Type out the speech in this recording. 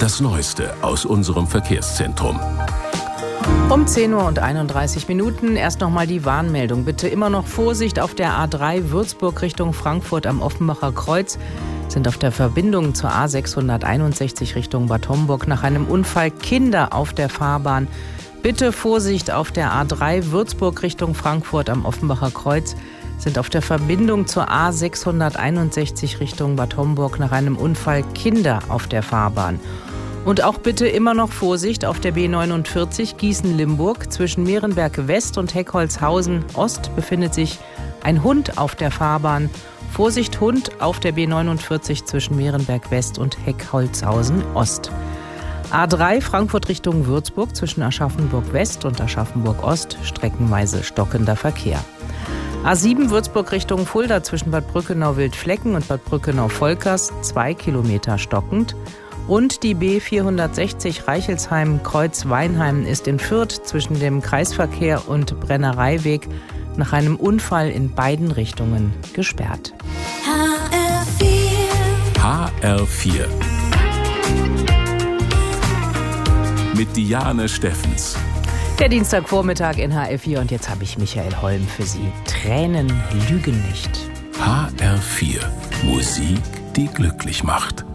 Das Neueste aus unserem Verkehrszentrum. Um 10:31 Uhr. Erst noch mal die Warnmeldung. Bitte immer noch Vorsicht auf der A3 Würzburg Richtung Frankfurt am Offenbacher Kreuz. Sind auf der Verbindung zur A661 Richtung Bad Homburg nach einem Unfall Kinder auf der Fahrbahn. Bitte Vorsicht auf der A3 Würzburg Richtung Frankfurt am Offenbacher Kreuz. Sind auf der Verbindung zur A661 Richtung Bad Homburg nach einem Unfall Kinder auf der Fahrbahn. Und auch bitte immer noch Vorsicht auf der B49 Gießen-Limburg. Zwischen Mehrenberg West und Heckholzhausen Ost befindet sich ein Hund auf der Fahrbahn. Vorsicht Hund auf der B49 zwischen Mehrenberg West und Heckholzhausen Ost. A3 Frankfurt Richtung Würzburg zwischen Aschaffenburg West und Aschaffenburg Ost streckenweise stockender Verkehr. A7 Würzburg Richtung Fulda zwischen Bad Brückenau-Wildflecken und Bad Brückenau-Volkers 2 Kilometer stockend. Und die B460 Reichelsheim-Kreuz-Weinheim ist in Fürth zwischen dem Kreisverkehr und Brennereiweg nach einem Unfall in beiden Richtungen gesperrt. HR4 mit Diane Steffens. Der Dienstagvormittag in HR4 und jetzt habe ich Michael Holm für Sie. Tränen lügen nicht. HR4 Musik, die glücklich macht.